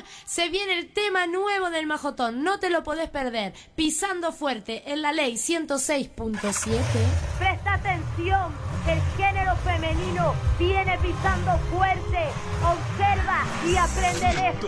se viene el tema nuevo del Majotón. No te lo podés perder. Pisando fuerte en la ley 106.7. Presta atención, el género femenino viene pisando fuerte. Observa y aprende de esto.